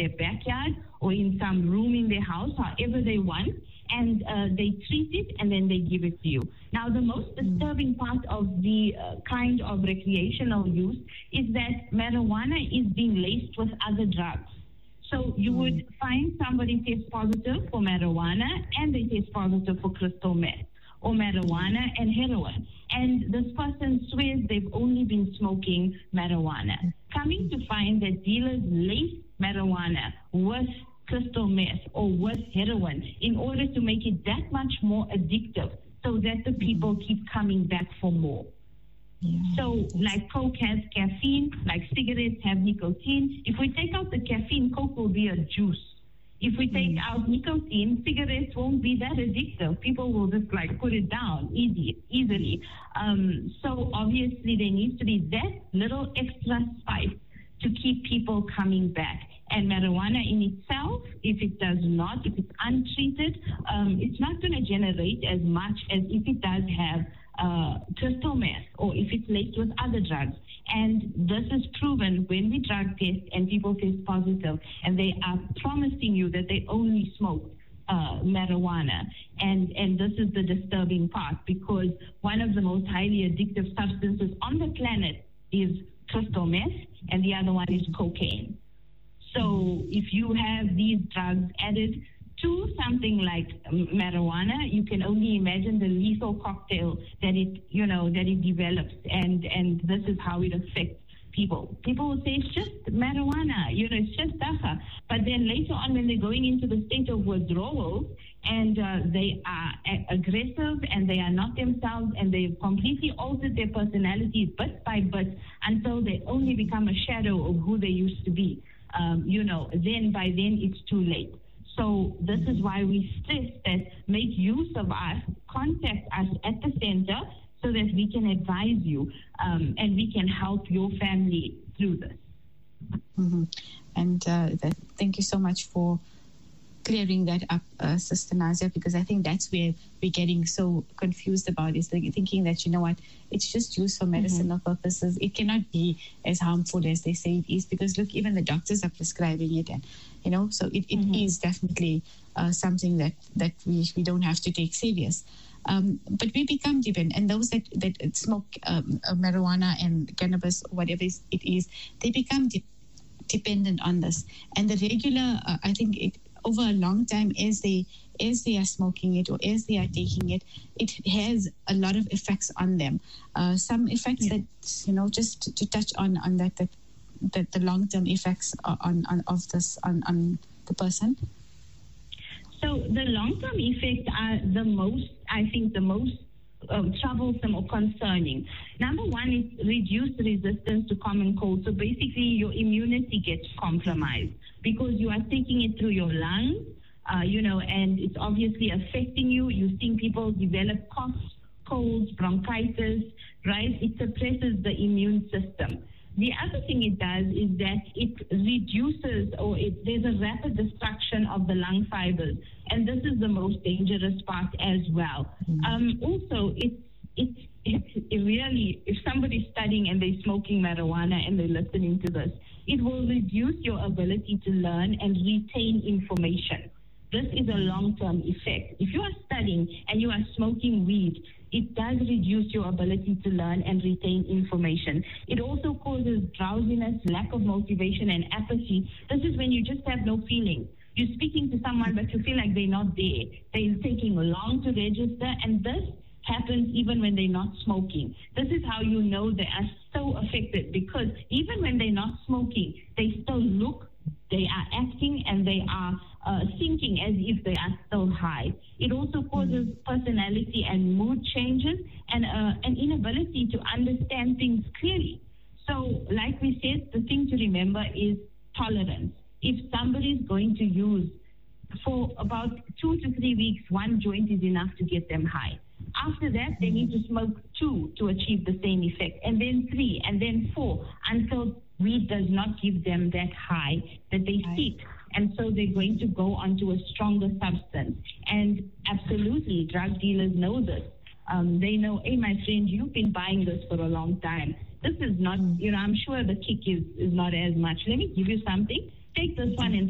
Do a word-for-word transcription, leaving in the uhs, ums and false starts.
their backyard or in some room in their house, however they want, and uh, they treat it and then they give it to you. Now, the most disturbing part of the uh, kind of recreational use is that marijuana is being laced with other drugs. So you would find somebody test positive for marijuana and they test positive for crystal meth, or marijuana and heroin. And this person swears they've only been smoking marijuana. Coming to find that dealers lace marijuana with crystal meth or with heroin in order to make it that much more addictive so that the people keep coming back for more. Yeah. So like Coke has caffeine, like cigarettes have nicotine. If we take out the caffeine, Coke will be a juice. If we take mm. out nicotine, cigarettes won't be that addictive. People will just like put it down easy, easily. Um, so obviously there needs to be that little extra spice to keep people coming back. And marijuana in itself, if it does not, if it's untreated, um, it's not going to generate as much as if it does have uh, crystal meth or if it's laced with other drugs. And this is proven when we drug test and people test positive and they are promising you that they only smoked uh, marijuana. And, and this is the disturbing part, because one of the most highly addictive substances on the planet is crystal meth and the other one is cocaine. So if you have these drugs added to something like marijuana, you can only imagine the lethal cocktail that it, you know, that it develops, and, and this is how it affects people. People will say it's just marijuana, you know, it's just dacha. But then later on, when they're going into the state of withdrawal and uh, they are a- aggressive and they are not themselves and they've completely altered their personalities bit by bit until they only become a shadow of who they used to be. Um, you know, then by then it's too late. So this is why we stress that make use of us, contact us at the center so that we can advise you um, and we can help your family through this. Mm-hmm. And uh, that, thank you so much for clearing that up, uh, Sister Nazia, because I think that's where we're getting so confused about is thinking that, you know what, it's just used for medicinal mm-hmm. purposes. It cannot be as harmful as they say it is, because look, even the doctors are prescribing it, and you know, so it, it mm-hmm. is definitely uh, something that, that we, we don't have to take serious. Um, but we become dependent, and those that, that smoke um, uh, marijuana and cannabis, or whatever it is, they become de- dependent on this. And the regular, uh, I think it, over a long time, as they as they are smoking it or as they are taking it, it has a lot of effects on them. Uh, some effects yeah. that, you know, just to touch on on that, that, that the long term effects on, on of this on, on the person. So the long term effects are the most, I think, the most um, troublesome or concerning. Number one is reduced resistance to common cold. So basically, your immunity gets compromised because you are taking it through your lungs, uh, you know, and it's obviously affecting you. You're seeing people develop coughs, colds, bronchitis, right? It suppresses the immune system. The other thing it does is that it reduces, or it, there's a rapid destruction of the lung fibers, and this is the most dangerous part as well. Mm-hmm. Um, also, it's it's it, it really, if somebody's studying and they're smoking marijuana and they're listening to this, it will reduce your ability to learn and retain information. This is a long-term effect. If you are studying and you are smoking weed, it does reduce your ability to learn and retain information. It also causes drowsiness, lack of motivation, and apathy. This is when you just have no feeling. You're speaking to someone, but you feel like they're not there. They're taking long to register, and this happens even when they're not smoking. This is how you know they are so affected, because even when they're not smoking, they still look, they are acting, and they are uh, thinking as if they are still high. It also causes personality and mood changes and uh, an inability to understand things clearly. So, like we said, the thing to remember is tolerance. If somebody is going to use for about two to three weeks, one joint is enough to get them high. After that, they need to smoke two to achieve the same effect, and then three, and then four, until weed does not give them that high that they seek. And so they're going to go onto a stronger substance. And absolutely, drug dealers know this. Um, they know, hey, my friend, you've been buying this for a long time. This is not, you know, I'm sure the kick is, is not as much. Let me give you something. Take this one and